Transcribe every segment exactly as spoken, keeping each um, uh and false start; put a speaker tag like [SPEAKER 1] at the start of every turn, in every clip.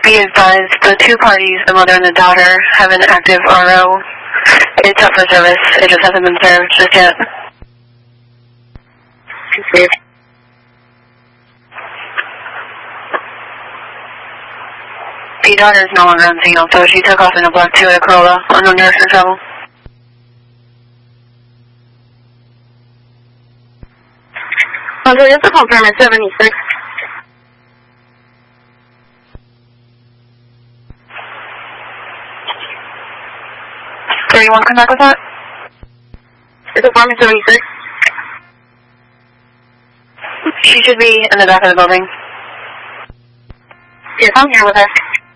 [SPEAKER 1] Be advised, the two parties, the mother and the daughter, have an active R O. It's up for service. It just hasn't been served just yet.
[SPEAKER 2] Yes.
[SPEAKER 1] The daughter is no longer on scene, so she took off in a black Toyota Corolla, unknown to for travel.
[SPEAKER 2] Okay, just to confirm, it's seventy-six.
[SPEAKER 1] thirty-one, come back with that?
[SPEAKER 2] It's apartment seventy-six.
[SPEAKER 1] She should be in the back of the building.
[SPEAKER 2] Yes, I'm here with her.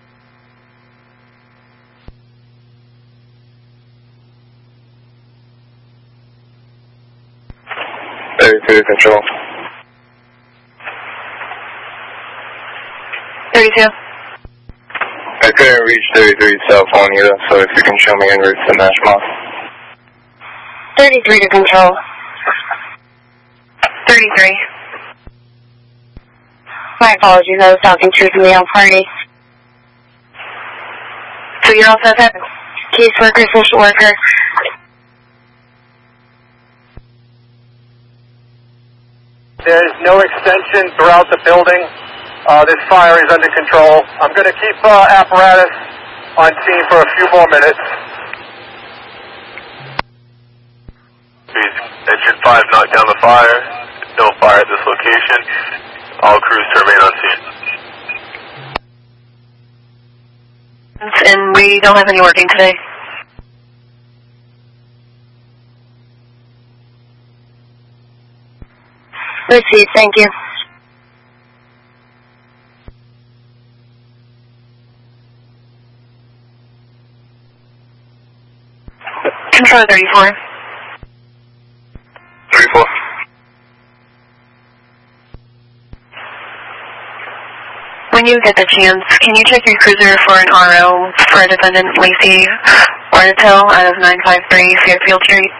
[SPEAKER 3] thirty-two, control.
[SPEAKER 1] thirty-two.
[SPEAKER 3] I couldn't reach thirty-three cell phone either, so if you can show me en route to Nashma.
[SPEAKER 2] thirty-three to control.
[SPEAKER 1] thirty-three.
[SPEAKER 2] My apologies, I was talking to the male party.
[SPEAKER 1] So you're all set up?
[SPEAKER 2] Caseworker, social worker.
[SPEAKER 4] There's no extension throughout the building. Uh, this fire is under control. I'm going to keep uh, apparatus on scene for a few more minutes.
[SPEAKER 5] Engine five knocked down the fire. No fire at this location. All crews to remain on scene.
[SPEAKER 1] And we don't have any working today.
[SPEAKER 2] Receive, thank you.
[SPEAKER 1] Control thirty-four.
[SPEAKER 3] thirty-four.
[SPEAKER 1] When you get the chance, can you check your cruiser for an R O for defendant Lacey Arnatel out of nine five three Fairfield Street?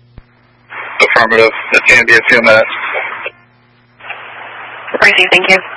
[SPEAKER 3] Affirmative. It's going to be a few minutes.
[SPEAKER 1] Receive, thank you.